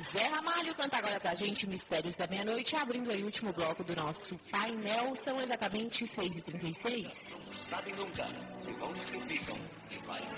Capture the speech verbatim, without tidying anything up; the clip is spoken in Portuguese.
Zé Ramalho canta agora pra gente Mistérios da Meia-Noite, abrindo aí o último bloco do nosso painel. São exatamente seis e trinta e seis. Sabe nunca de onde se ficam e vai.